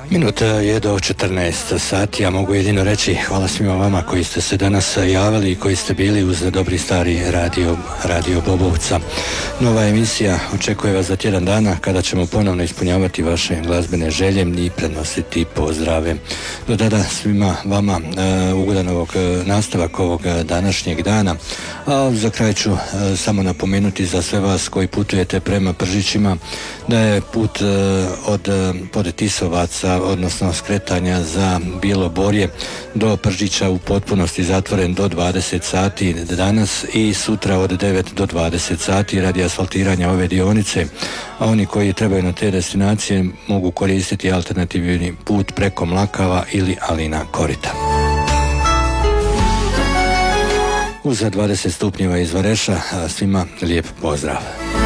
Minuta je do 14 sati, ja mogu jedino reći hvala svima vama koji ste se danas javili i koji ste bili uz dobri stari radio Bobovca. Nova emisija očekuje vas za tjedan dana kada ćemo ponovno ispunjavati vaše glazbene želje i prenositi pozdrave. Do tada svima vama ugodan nastavak ovog današnjeg dana, a za kraj ću samo napomenuti za sve vas koji putujete prema Pržićima da je put od Tisovaca, odnosno skretanja za Biloborje do Pržića u potpunosti zatvoren do 20 sati danas i sutra od 9 do 20 sati radi asfaltiranja ove dionice, a oni koji trebaju na te destinacije mogu koristiti alternativni put preko Mlakava ili Alina Korita. Uz 20 stupnjeva iz Vareša svima lijep pozdrav.